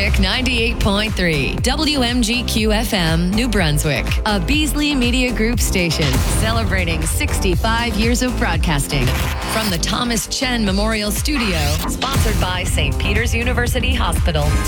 Brunswick 98.3, WMGQ FM, New Brunswick, a Beasley Media Group station celebrating 65 years of broadcasting. From the Thomas Chen Memorial Studio, sponsored by St. Peter's University Hospital.